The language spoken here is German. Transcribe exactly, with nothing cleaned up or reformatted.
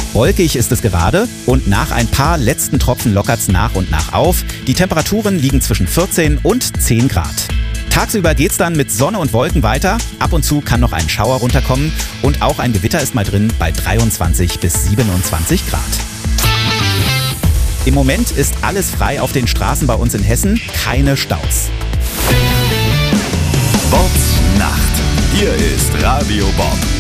Wolkig ist es gerade und nach ein paar letzten Tropfen lockert's nach und nach auf. Die Temperaturen liegen zwischen vierzehn und zehn Grad. Tagsüber geht's dann mit Sonne und Wolken weiter. Ab und zu kann noch ein Schauer runterkommen und auch ein Gewitter ist mal drin bei dreiundzwanzig bis siebenundzwanzig Grad. Im Moment ist alles frei auf den Straßen bei uns in Hessen, keine Staus. Bobs Nacht. Hier ist Radio Bob.